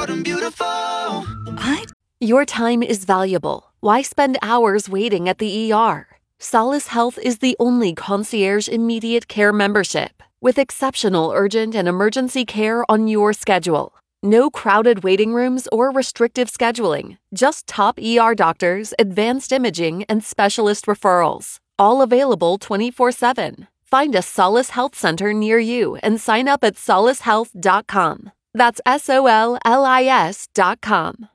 modern beautiful. Your time is valuable. Why spend hours waiting at the ER? Solace Health is the only concierge immediate care membership with exceptional urgent and emergency care on your schedule. No crowded waiting rooms or restrictive scheduling, just top ER doctors, advanced imaging, and specialist referrals. All available 24/7. Find a Solace Health Center near you and sign up at solacehealth.com. That's SOLLIS.com.